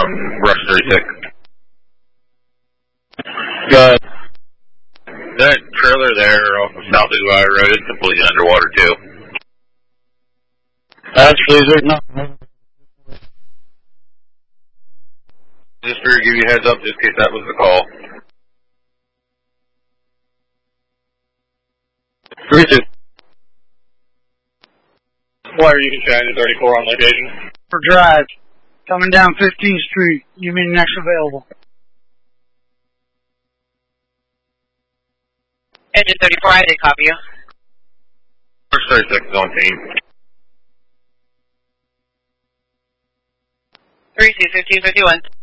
Rush 36. Good. That trailer there off of South Uguay Road is completely underwater too. That's Freezer. No. Just figured to give you a heads up just in case that was the call. Freezer. Flyer, you can change to 34 on location. For drive, coming down 15th Street. You mean next available. Engine 34, I did copy you. Rush 36 is on team. 3C 1551.